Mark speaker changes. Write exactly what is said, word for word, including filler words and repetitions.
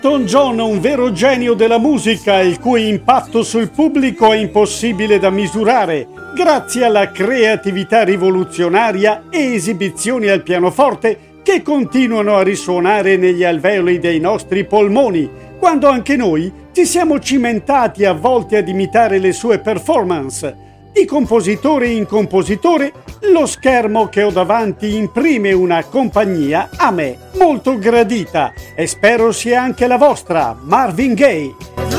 Speaker 1: Elton John, un vero genio della musica, il cui impatto sul pubblico è impossibile da misurare, grazie alla creatività rivoluzionaria e esibizioni al pianoforte che continuano a risuonare negli alveoli dei nostri polmoni, quando anche noi ci siamo cimentati a volte ad imitare le sue performance. Di compositore in compositore, lo schermo che ho davanti imprime una compagnia a me molto gradita e spero sia anche la vostra, Marvin Gaye.